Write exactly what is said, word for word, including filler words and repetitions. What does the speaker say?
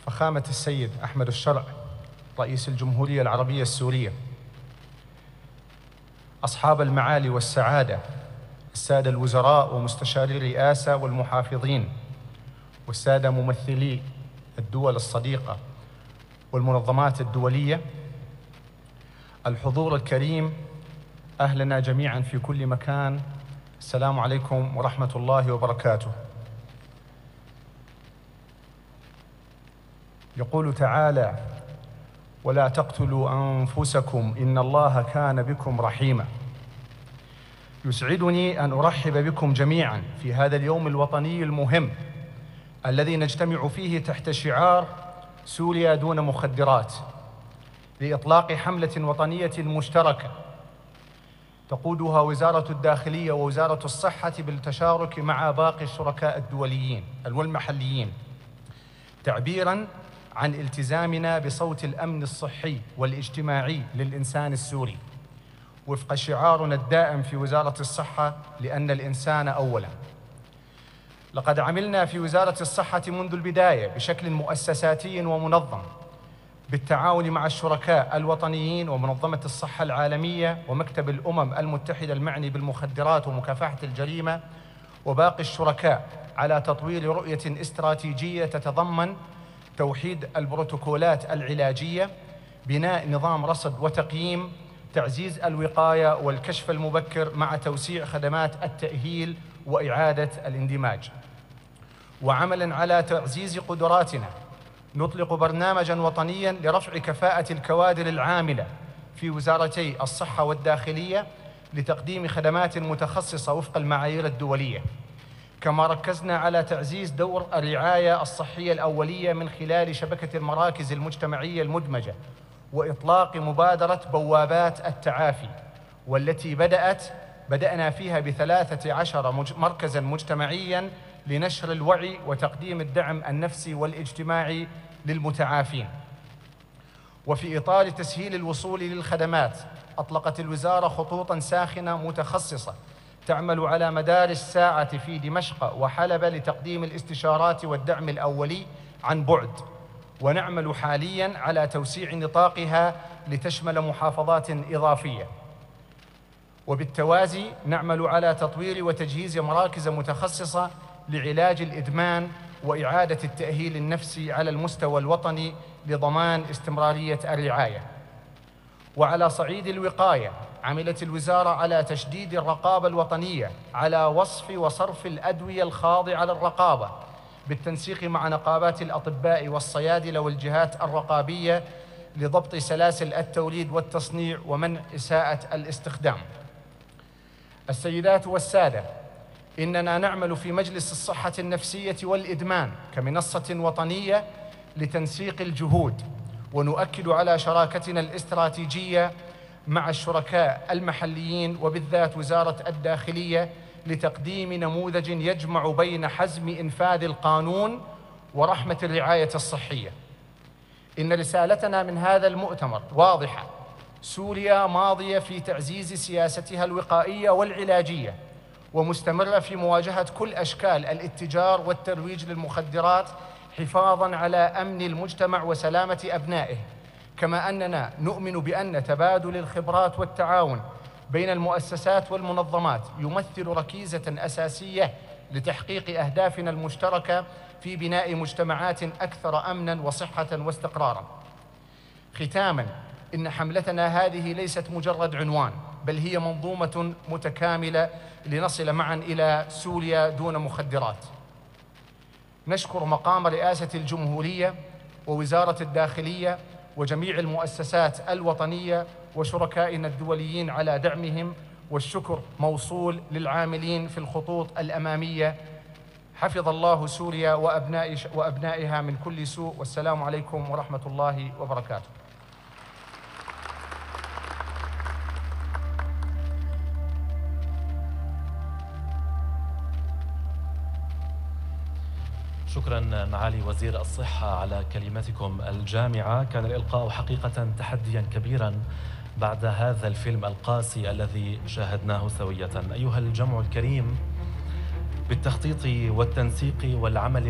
فخامة السيد أحمد الشرع رئيس الجمهورية العربية السورية، أصحاب المعالي والسعادة، السادة الوزراء ومستشاري الرئاسة والمحافظين، والسادة ممثلي الدول الصديقة والمنظمات الدولية، الحضور الكريم، أهلنا جميعا في كل مكان، السلام عليكم ورحمة الله وبركاته. يقول تعالى: ولا تقتلوا أنفسكم إن الله كان بكم رحيما. يسعدني أن أرحب بكم جميعا في هذا اليوم الوطني المهم الذي نجتمع فيه تحت شعار سوريا دون مخدرات، لإطلاق حملة وطنية مشتركة تقودها وزارة الداخلية ووزارة الصحة بالتشارك مع باقي الشركاء الدوليين والمحليين، تعبيراً عن التزامنا بصوت الأمن الصحي والاجتماعي للإنسان السوري، وفق شعارنا الدائم في وزارة الصحة: لأن الإنسان أولاً. لقد عملنا في وزارة الصحة منذ البداية بشكل مؤسساتي ومنظم بالتعاون مع الشركاء الوطنيين ومنظمة الصحة العالمية ومكتب الأمم المتحدة المعني بالمخدرات ومكافحة الجريمة وباقي الشركاء على تطوير رؤية استراتيجية تتضمن توحيد البروتوكولات العلاجية، بناء نظام رصد وتقييم، تعزيز الوقاية والكشف المبكر مع توسيع خدمات التأهيل وإعادة الاندماج. وعملاً على تعزيز قدراتنا نطلق برنامجاً وطنياً لرفع كفاءة الكوادر العاملة في وزارتي الصحة والداخلية لتقديم خدمات متخصصة وفق المعايير الدولية. كما ركزنا على تعزيز دور الرعاية الصحية الأولية من خلال شبكة المراكز المجتمعية المدمجة وإطلاق مبادرة بوابات التعافي، والتي بدأت بدأنا فيها بثلاثة عشر مركزاً مجتمعياً لنشر الوعي وتقديم الدعم النفسي والاجتماعي للمتعافين. وفي إطار تسهيل الوصول للخدمات، أطلقت الوزارة خطوطاً ساخنة متخصصة تعمل على مدار الساعة في دمشق وحلب لتقديم الاستشارات والدعم الأولي عن بعد، ونعمل حالياً على توسيع نطاقها لتشمل محافظات إضافية. وبالتوازي نعمل على تطوير وتجهيز مراكز متخصصة لعلاج الإدمان وإعادة التأهيل النفسي على المستوى الوطني لضمان استمرارية الرعاية. وعلى صعيد الوقاية، عملت الوزارة على تشديد الرقابة الوطنية على وصف وصرف الأدوية الخاضعة للرقابة بالتنسيق مع نقابات الأطباء والصيادلة والجهات الرقابية لضبط سلاسل التوليد والتصنيع ومنع إساءة الاستخدام. السيدات والسادة، إننا نعمل في مجلس الصحة النفسية والإدمان كمنصة وطنية لتنسيق الجهود، ونؤكد على شراكتنا الاستراتيجية مع الشركاء المحليين وبالذات وزارة الداخلية لتقديم نموذج يجمع بين حزم إنفاذ القانون ورحمة الرعاية الصحية. إن رسالتنا من هذا المؤتمر واضحة: سوريا ماضية في تعزيز سياستها الوقائية والعلاجية، ومستمرة في مواجهة كل أشكال الاتجار والترويج للمخدرات حفاظاً على أمن المجتمع وسلامة أبنائه. كما أننا نؤمن بأن تبادل الخبرات والتعاون بين المؤسسات والمنظمات يمثل ركيزة أساسية لتحقيق أهدافنا المشتركة في بناء مجتمعات أكثر أمناً وصحة واستقراراً. ختاماً، إن حملتنا هذه ليست مجرد عنوان، بل هي منظومة متكاملة لنصل معاً إلى سوريا دون مخدرات. نشكر مقام رئاسة الجمهورية ووزارة الداخلية وجميع المؤسسات الوطنية وشركائنا الدوليين على دعمهم، والشكر موصول للعاملين في الخطوط الأمامية. حفظ الله سوريا وأبنائها من كل سوء، والسلام عليكم ورحمة الله وبركاته. شكرا معالي وزير الصحة على كلمتكم الجامعة. كان الإلقاء حقيقة تحديا كبيرا بعد هذا الفيلم القاسي الذي شاهدناه سوية. أيها الجمع الكريم، بالتخطيط والتنسيق والعمل